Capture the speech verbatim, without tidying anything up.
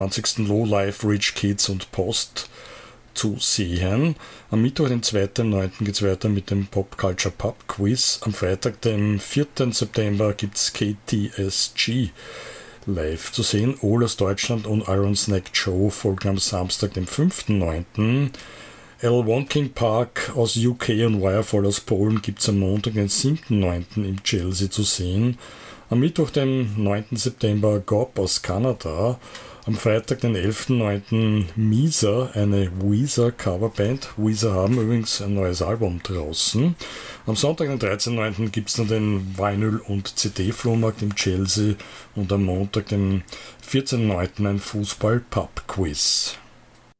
zwanzigsten Low Life, Rich Kids und Post zu sehen. Am Mittwoch, den zweiten neunten geht es weiter mit dem Pop Culture Pub Quiz. Am Freitag, dem vierten September, gibt es K T S G live zu sehen. All aus Deutschland und Iron Snack Joe folgen am Samstag, dem fünften neunten L. Wonking Park aus U K und Wirefall aus Polen gibt es am Montag, den siebten neunten im Chelsea zu sehen. Am Mittwoch, dem neunten September, Gob aus Kanada. Am Freitag, den elften neunten Misa, eine Weezer-Coverband. Weezer haben übrigens ein neues Album draußen. Am Sonntag, den dreizehnten neunten gibt es dann den Vinyl- und C D-Flohmarkt im Chelsea und am Montag, den vierzehnten neunten ein Fußball-Pub-Quiz.